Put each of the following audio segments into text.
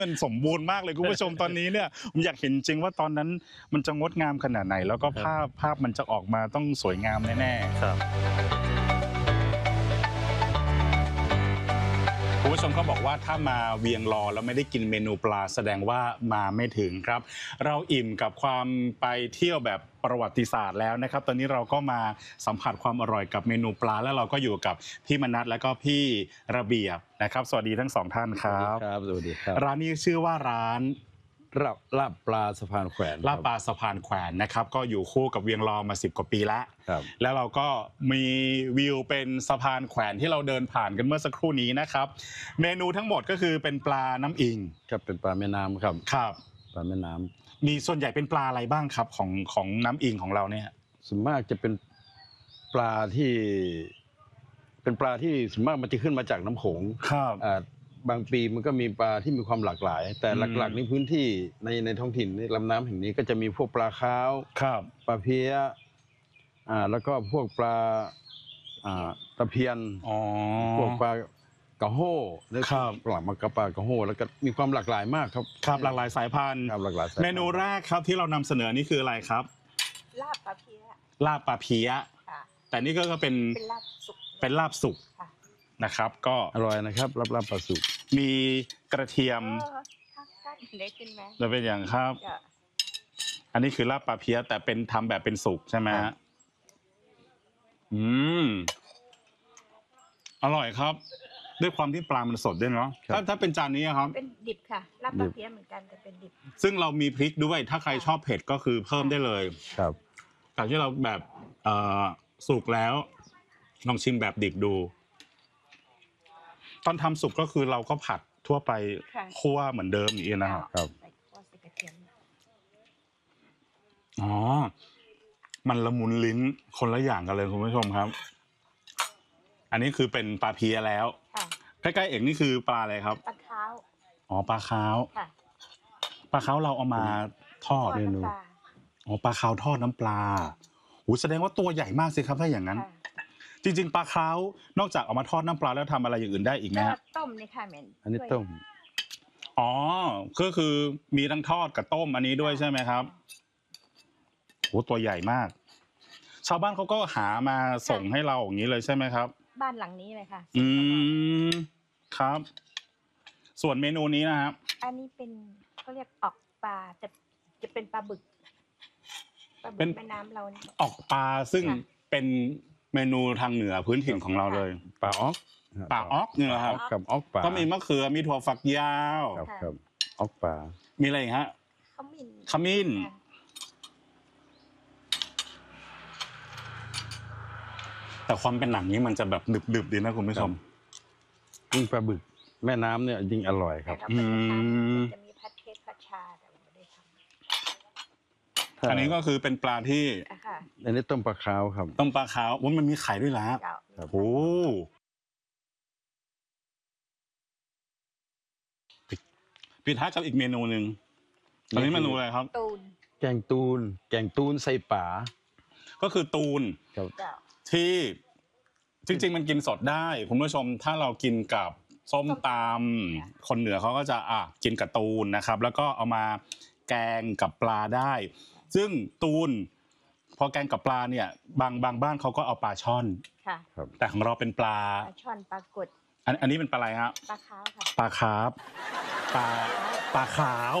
มันสมบูรณ์มากเลยคุณผู้ชมตอนนี้เนี่ยผมอยากเห็นจริงว่าตอนนั้นมันจะงดงามขนาดไหนแล้วก็ภาพมันจะออกมาต้องสวยงามแน่ๆครับคุณผู้ชมเขาบอกว่าถ้ามาเวียงลอแล้วไม่ได้กินเมนูปลาแสดงว่ามาไม่ถึงครับเราอิ่มกับความไปเที่ยวแบบประวัติศาสตร์แล้วนะครับตอนนี้เราก็มาสัมผัสความอร่อยกับเมนูปลาแล้วเราก็อยู่กับพี่มนัสและก็พี่ระเบียบนะครับสวัสดีทั้งสองท่านครับสวัสดีครับร้านนี้ชื่อว่าร้านลาบปลาสะพานแขวนลาบปลาสะพานแขวนนะครับก็อยู่คู่กับเวียงลอมา10 กว่าปีแล้วแล้วเราก็มีวิวเป็นสะพานแขวนที่เราเดินผ่านกันเมื่อสักครู่นี้นะครับเมนูทั้งหมดก็คือเป็นปลาน้ำอิงครับเป็นปลาแม่น้ำครับปลาแม่น้ำมีส่วนใหญ่เป็นปลาอะไรบ้างครับของน้ำอิงของเราเนี่ยส่วนมากจะเป็นปลาที่ส่วนมากมันจะขึ้นมาจากน้ำโขงครับบางปีมันก็มีปลาที่มีความหลากหลายแต่หลักๆในพื้นที่ในท้องถิ่นในลำน้ำแห่งนี้ก็จะมีพวกปลาขาวปลาเพี้ยแล้วก็พวกปลาตะเพียนพวกปลากระโห้แล้วก็ปลากระโห้แล้วก็มีความหลากหลายมากครับหลากหลายสายพันธุ์เมนูแรกครับที่เรานำเสนอนี่คืออะไรครับลาบปลาเพี้ยแต่นี่ก็เป็นลาบสุกนะครับก็อร่อยนะครับลาบปลาสุกมีกระเทียมเล็กขึ้นไหมจะเป็นอย่างครับอันนี้คือลาบปลาเพี้ยแต่เป็นทำแบบเป็นสุกใช่ไหมฮะอร่อยครับด้วยความที่ปลามันสดด้วยเนาะถ้าเป็นจานนี้ครับเป็นดิบค่ะลาบปลาเพี้ยเหมือนกันแต่เป็นดิบซึ่งเรามีพริกด้วยถ้าใครชอบเผ็ดก็คือเพิ่มได้เลยครับแต่ที่เราแบบสุกแล้วลองชิมแบบดิบดูตอนทำสุกก็คือเราก็ผัดทั่วไปคั่วเหมือนเดิมอย่างนี้นะครับอ๋อมันละมุนลิ้นคนละอย่างกันเลยคุณผู้ชมครับอันนี้คือเป็นปลาเพี้ยแล้วใกล้ๆเอกนี่คือปลาอะไรครับปลาขาวปลาขาวปลาขาวเราเอามาทอดเมนูปลาขาวทอดน้ำปลาแสดงว่าตัวใหญ่มากสิครับถ้าอย่างนั้นจริงๆปลาขาวนอกจากเอามาทอดน้ำปลาแล้วทำอะไรอย่างอื่นได้อีกไหมฮะต้มนี่ค่ะแม่อันนี้ต้มก็คือมีทั้งทอดกับต้มอันนี้ด้วยใช่ไหมครับตัวใหญ่มากชาวบ้านเขาก็หามาส่งให้เราอย่างนี้เลยใช่ไหมครับบ้านหลังนี้เลยค่ะครับส่วนเมนูนี้นะครับอันนี้เป็นเขาเรียกออกปลาจะเป็นปลาบึกแม่น้ำเราออกปลาซึ่งเป็นเมนูทางเหนือพื้นถิ่นของเราเลยปลาออกเนี่ยครับกับออกปลาก็มีมะเขือมีถั่วฝักยาวครับออกปลามีอะไรฮะขมิ้นแต่ความเป็นหนังนี้มันจะแบบดึบๆดีนะคุณผู้ชมยิ่งปลาบึกแม่น้ำเนี่ยยิ่งอร่อยครับจะมีผัดเผ็ดผัดชาแต่ไม่ได้ทำอันนี้ก็คือเป็นปลาที่อันนี้ต้มปลาขาวครับต้มปลาขาวมันมีไข่ด้วยแล้วโอ้ปิดท้ายกับอีกเมนูหนึ่งอันนี้เมนูอะไรครับแกงตูนใส่ป่าก็คือตูนที่จริงๆมันกินสดได้คุณผู้ชมถ้าเรากินกับส้มตำคนเหนือเขาก็จะกินกับตูนนะครับแล้วก็เอามาแกงกับปลาได้ซึ่งตูนพอแกงกับปลาเนี่ยบางบ้านเขาก็เอาปลาช่อนแต่ของเราเป็นปลาช่อนปลากดอันนี้เป็นปลาอะไรฮะปลาขาวค่ะปลาคาร์ฟปลาขาว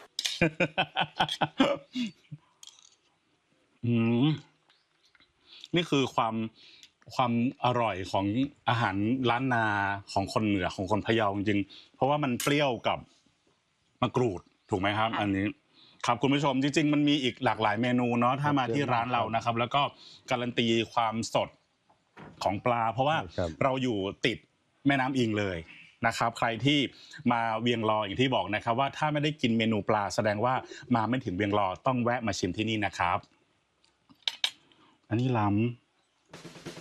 นี่คือความอร่อยของอาหารล้านนาของคนเหนือของคนพะเยาจริงๆเพราะว่ามันเปรี้ยวกับมะกรูดถูกไหมครับอันนี้ครับคุณผู้ชมจริงๆมันมีอีกหลากหลายเมนูเนาะถ้ามาที่ร้านเรานะครับแล้วก็การันตีความสดของปลาเพราะว่าเราอยู่ติดแม่น้ำอิงเลยนะครับใครที่มาเวียงลออย่างที่บอกนะครับว่าถ้าไม่ได้กินเมนูปลาแสดงว่ามาไม่ถึงเวียงลอต้องแวะมาชิมที่นี่นะครับอันนี้ล้ำ